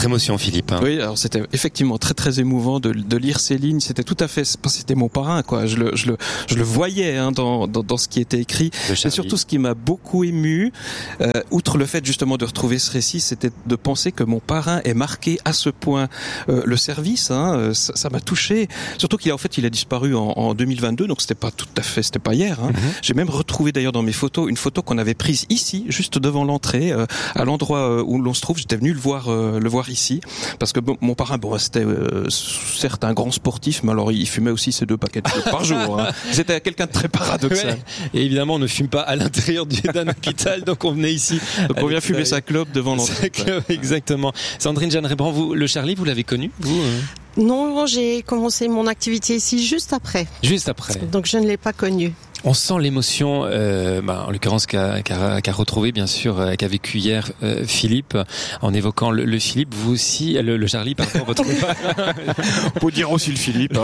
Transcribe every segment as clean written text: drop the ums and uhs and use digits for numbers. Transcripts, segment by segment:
Votre émotion, Philippe. Oui, alors c'était effectivement très très émouvant de lire ces lignes. C'était tout à fait, c'était mon parrain, quoi. Je le voyais dans ce qui était écrit. Et surtout, ce qui m'a beaucoup ému, outre le fait justement de retrouver ce récit, c'était de penser que mon parrain ait marqué à ce point le service. Ça m'a touché. Surtout qu'il a disparu en 2022, donc c'était pas hier. J'ai même retrouvé d'ailleurs dans mes photos une photo qu'on avait prise ici, juste devant l'entrée, à l'endroit où l'on se trouve. J'étais venu le voir ici, parce que mon parrain, c'était certes un grand sportif, mais alors il fumait aussi ses 2 paquets de clopes par jour. C'était quelqu'un de très paradoxal. Ouais. Et évidemment, on ne fume pas à l'intérieur d'un hôpital, donc on venait ici. Donc on vient fumer sa clope devant l'entrée. Exactement. Sandrine Jeanne Rébrand, le Charlie, vous l'avez connu, vous Non, j'ai commencé mon activité ici juste après. Juste après. Donc je ne l'ai pas connu. On sent l'émotion, en l'occurrence qu'a retrouvé bien sûr, qu'a vécu hier Philippe, en évoquant le Philippe. Vous aussi, le Charlie, pardon, votre. On peut dire aussi le Philippe.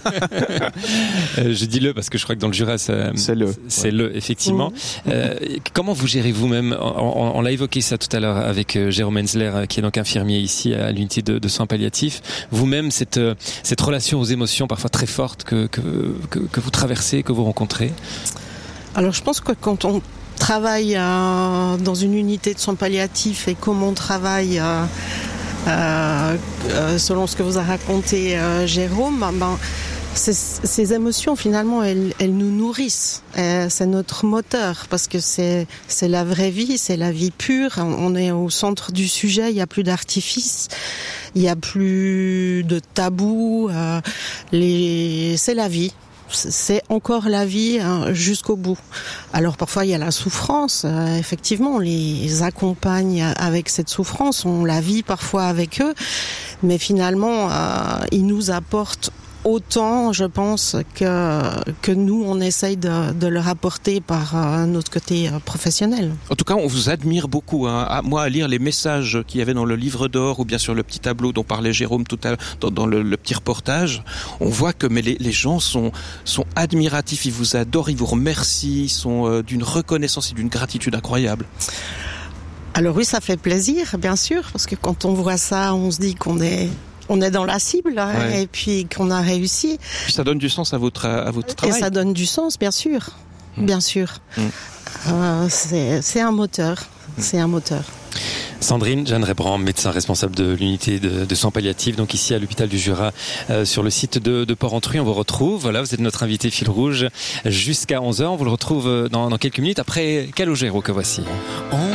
Je dis le parce que je crois que dans le Jura, c'est le effectivement. Comment vous gérez vous-même? On l'a évoqué ça tout à l'heure avec Jérôme Hensler, qui est donc infirmier ici à l'unité de soins palliatifs. Vous-même, cette relation aux émotions parfois très fortes que vous traversez, que vous rencontrez. Alors je pense que quand on travaille dans une unité de soins palliatifs et comme on travaille selon ce que vous a raconté Jérôme, ces émotions finalement elles nous nourrissent. C'est notre moteur parce que c'est la vraie vie, c'est la vie pure. On est au centre du sujet, il n'y a plus d'artifice, il n'y a plus de tabou. C'est la vie. C'est encore la vie jusqu'au bout. Alors parfois il y a la souffrance, effectivement on les accompagne avec cette souffrance, on la vit parfois avec eux, mais finalement ils nous apportent autant, je pense, que nous on essaye de leur apporter par notre côté professionnel. En tout cas, on vous admire beaucoup. Moi, à lire les messages qu'il y avait dans le livre d'or ou bien sur le petit tableau dont parlait Jérôme tout à l'heure dans le petit reportage, on voit que les gens sont admiratifs, ils vous adorent, ils vous remercient, ils sont d'une reconnaissance et d'une gratitude incroyable. Alors oui, ça fait plaisir, bien sûr, parce que quand on voit ça, on se dit qu'on est dans la cible, et puis qu'on a réussi. Puis ça donne du sens à votre travail. Et ça donne du sens, bien sûr. Bien sûr. C'est un moteur. C'est un moteur. Sandrine Jeanne Rébrand, médecin responsable de l'unité de soins palliatifs, donc ici à l'hôpital du Jura, sur le site de Port-Entruy. On vous retrouve, voilà, vous êtes notre invité fil rouge jusqu'à 11h. On vous le retrouve dans quelques minutes après Calogero que voici.